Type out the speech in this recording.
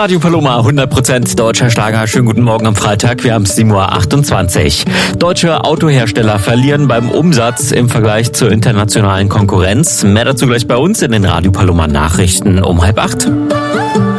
Radio Paloma, 100% deutscher Schlager. Schönen guten Morgen am Freitag. Wir haben 7:28 Uhr. Deutsche Autohersteller verlieren beim Umsatz im Vergleich zur internationalen Konkurrenz. Mehr dazu gleich bei uns in den Radio Paloma Nachrichten um 7:30.